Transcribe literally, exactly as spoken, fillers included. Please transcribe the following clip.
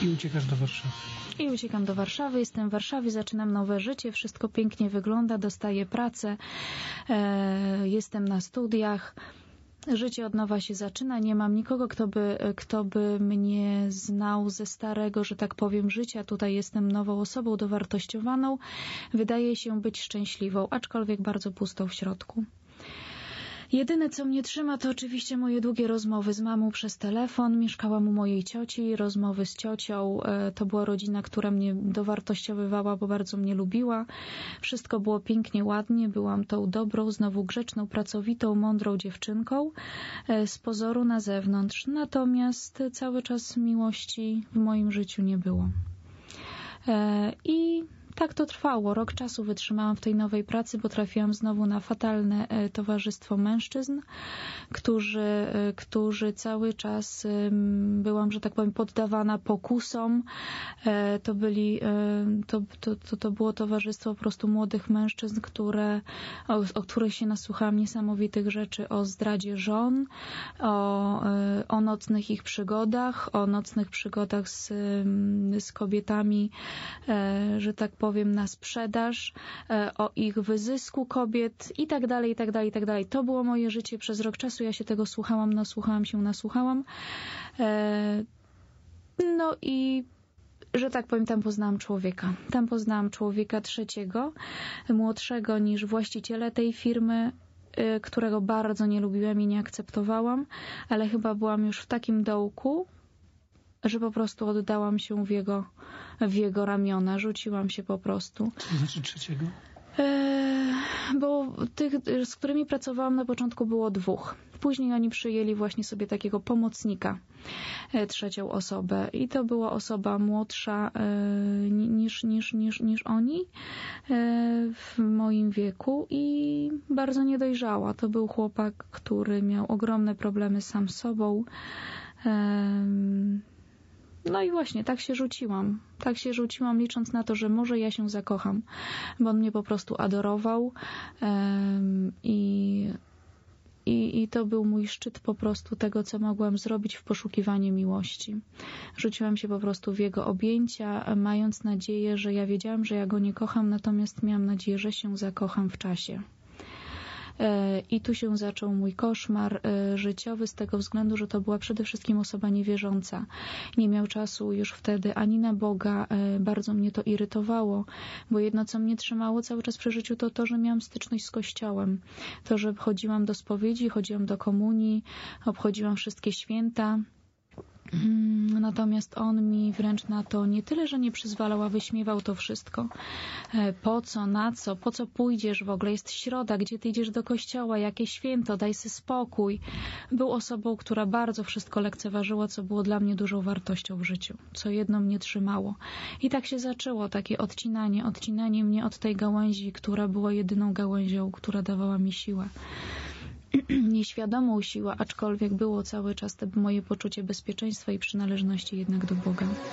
I uciekasz do Warszawy. I uciekam do Warszawy, jestem w Warszawie, zaczynam nowe życie, wszystko pięknie wygląda, dostaję pracę, e, jestem na studiach. Życie od nowa się zaczyna, nie mam nikogo, kto by, kto by mnie znał ze starego, że tak powiem, życia. Tutaj jestem nową osobą, dowartościowaną. Wydaje się być szczęśliwą, aczkolwiek bardzo pustą w środku. Jedyne, co mnie trzyma, to oczywiście moje długie rozmowy z mamą przez telefon. Mieszkałam u mojej cioci, rozmowy z ciocią. To była rodzina, która mnie dowartościowywała, bo bardzo mnie lubiła. Wszystko było pięknie, ładnie. Byłam tą dobrą, znowu grzeczną, pracowitą, mądrą dziewczynką z pozoru na zewnątrz. Natomiast cały czas miłości w moim życiu nie było. I tak to trwało. Rok czasu wytrzymałam w tej nowej pracy, bo trafiłam znowu na fatalne towarzystwo mężczyzn, którzy, którzy cały czas byłam, że tak powiem, poddawana pokusom. To byli, to, to, to, to było towarzystwo po prostu młodych mężczyzn, które, o, o których się nasłuchałam niesamowitych rzeczy o zdradzie żon, o, o nocnych ich przygodach, o nocnych przygodach z, z kobietami, że tak powiem, powiem na sprzedaż, o ich wyzysku kobiet i tak dalej, i tak dalej, i tak dalej. To było moje życie przez rok czasu. Ja się tego słuchałam, nasłuchałam się, nasłuchałam. No i że tak powiem, tam poznałam człowieka. Tam poznałam człowieka trzeciego, młodszego niż właściciele tej firmy, którego bardzo nie lubiłam i nie akceptowałam, ale chyba byłam już w takim dołku, że po prostu oddałam się w jego, w jego ramiona. Rzuciłam się po prostu. Co to znaczy trzeciego? E, bo tych, z którymi pracowałam na początku, było dwóch. Później oni przyjęli właśnie sobie takiego pomocnika, e, trzecią osobę. I to była osoba młodsza e, niż, niż, niż, niż oni e, w moim wieku i bardzo niedojrzała. To był chłopak, który miał ogromne problemy sam z sobą. E, No i właśnie, tak się rzuciłam. Tak się rzuciłam, licząc na to, że może ja się zakocham, bo on mnie po prostu adorował um, i, i, i to był mój szczyt po prostu tego, co mogłam zrobić w poszukiwaniu miłości. Rzuciłam się po prostu w jego objęcia, mając nadzieję, że ja wiedziałam, że ja go nie kocham, natomiast miałam nadzieję, że się zakocham w czasie. I tu się zaczął mój koszmar życiowy z tego względu, że to była przede wszystkim osoba niewierząca. Nie miał czasu już wtedy ani na Boga. Bardzo mnie to irytowało, bo jedno, co mnie trzymało cały czas przy życiu, to to, że miałam styczność z Kościołem. To, że chodziłam do spowiedzi, chodziłam do komunii, obchodziłam wszystkie święta. Natomiast on mi wręcz na to nie tyle, że nie przyzwalał, a wyśmiewał to wszystko. Po co, na co, po co pójdziesz w ogóle? Jest środa, gdzie ty idziesz do kościoła, jakie święto, daj sobie spokój. Był osobą, która bardzo wszystko lekceważyła, co było dla mnie dużą wartością w życiu, co jedno mnie trzymało. I tak się zaczęło takie odcinanie, odcinanie mnie od tej gałęzi, która była jedyną gałęzią, która dawała mi siłę. Nieświadomą siłę, aczkolwiek było cały czas to moje poczucie bezpieczeństwa i przynależności jednak do Boga.